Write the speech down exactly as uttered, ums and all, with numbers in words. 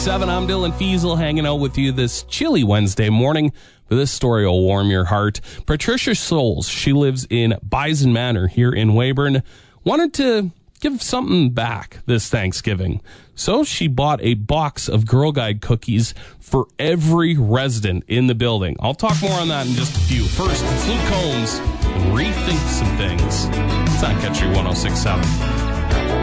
Seven, I'm Dylan Fiesel hanging out with you this chilly Wednesday morning. But this story will warm your heart. Patricia Souls, she lives in Bison Manor here in Weyburn, wanted to give something back this Thanksgiving. So she bought a box of Girl Guide cookies for every resident in the building. I'll talk more on that in just a few. First, it's Luke Combs, Rethink Some Things. It's on Country one oh six point seven.